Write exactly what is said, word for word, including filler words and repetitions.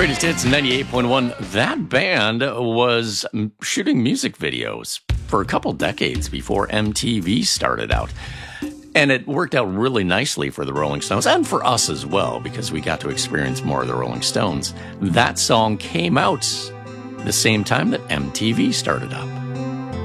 Greatest Hits ninety-eight point one. That band was shooting music videos for a couple decades before M T V started out. And it worked out really nicely for the Rolling Stones and for us as well, because we got to experience more of the Rolling Stones. That song came out the same time that M T V started up.